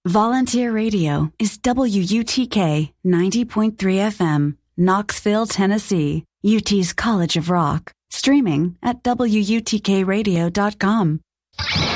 Volunteer Radio is WUTK 90.3 FM, Knoxville, Tennessee, UT's College of Rock. Streaming at WUTKradio.com.